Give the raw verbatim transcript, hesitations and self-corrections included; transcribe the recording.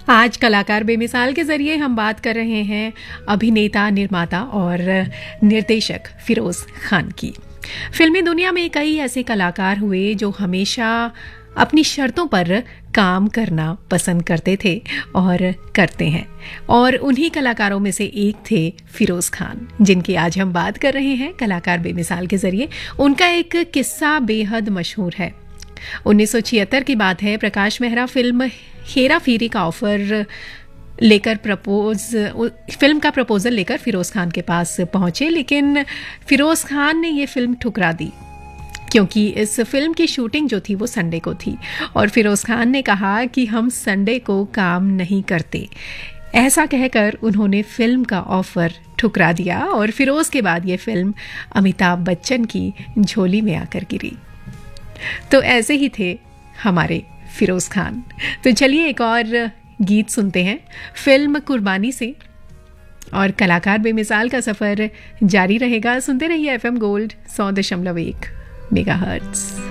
आज कलाकार बेमिसाल के जरिए हम बात कर रहे हैं अभिनेता, निर्माता और निर्देशक फिरोज खान की। फिल्मी दुनिया में कई ऐसे कलाकार हुए जो हमेशा अपनी शर्तों पर काम करना पसंद करते थे और करते हैं, और उन्हीं कलाकारों में से एक थे फिरोज खान, जिनकी आज हम बात कर रहे हैं कलाकार बेमिसाल के जरिए। उनका एक किस्सा बेहद मशहूर है। उन्नीस सौ छिहत्तर की बात है। प्रकाश मेहरा फिल्म हेरा फेरी का ऑफर लेकर प्रपोज फिल्म का प्रपोजल लेकर फिरोज खान के पास पहुंचे, लेकिन फिरोज खान ने ये फिल्म ठुकरा दी क्योंकि इस फिल्म की शूटिंग जो थी वो संडे को थी, और फिरोज खान ने कहा कि हम संडे को काम नहीं करते। ऐसा कहकर उन्होंने फिल्म का ऑफर ठुकरा दिया और फिरोज के बाद ये फिल्म अमिताभ बच्चन की झोली में आकर गिरी। तो ऐसे ही थे हमारे फिरोज खान। तो चलिए एक और गीत सुनते हैं फिल्म कुर्बानी से, और कलाकार बेमिसाल का सफर जारी रहेगा। सुनते रहिए एफएम गोल्ड सौ दशमलव एक मेगाहर्ट्ज़।